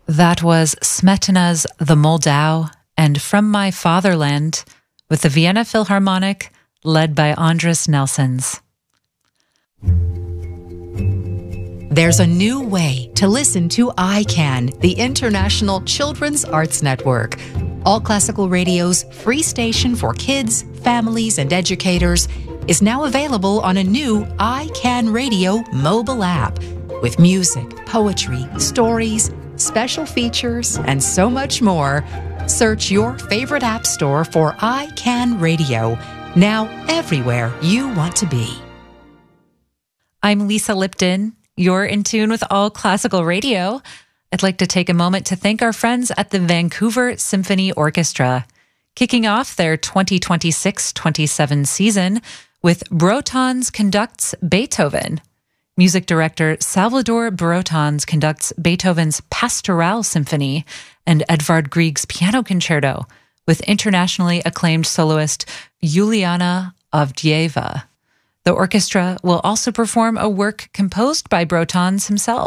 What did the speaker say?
That was Smetana's The Moldau and From My Fatherland with the Vienna Philharmonic led by Andris Nelsons. There's a new way to listen to ICANN, the International Children's Arts Network. All Classical Radio's free station for kids, families, and educators is now available on a new ICANN Radio mobile app with music, poetry, stories, special features, and so much more. Search your favorite app store for ICANN Radio, now everywhere you want to be. I'm Lisa Lipton. You're in tune with All Classical Radio. I'd like to take a moment to thank our friends at the Vancouver Symphony Orchestra, kicking off their 2026-27 season with Brotons Conducts Beethoven. Music director Salvador Brotons conducts Beethoven's Pastoral Symphony and Edvard Grieg's Piano Concerto with internationally acclaimed soloist Juliana Avdieva. The orchestra will also perform a work composed by Brotons himself.